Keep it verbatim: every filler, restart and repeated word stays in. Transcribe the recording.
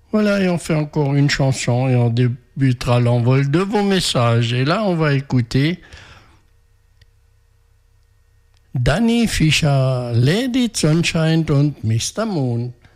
Voilà, et on fait encore une chanson et on débutera l'envol de vos messages. Et là, on va écouter Danny Fischer, Lady Sunshine und Mister Moon.